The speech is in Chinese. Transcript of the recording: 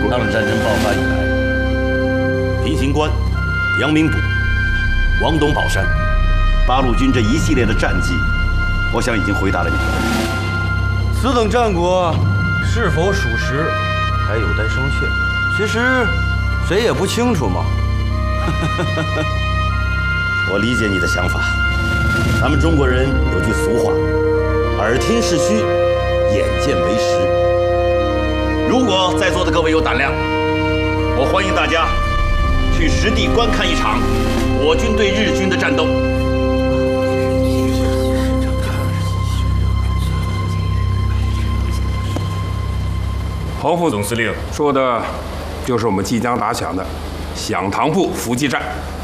抗日战争爆发以来，平型关、阳明堡、广东宝山、八路军这一系列的战绩，我想已经回答了你的问题。 此等战果是否属实，还有待商榷。其实，谁也不清楚嘛。 我理解你的想法。咱们中国人有句俗话：“耳听是虚，眼见为实。”如果在座的各位有胆量，我欢迎大家去实地观看一场我军对日军的战斗。 侯副总司令说的，就是我们即将打响的响堂铺伏击战。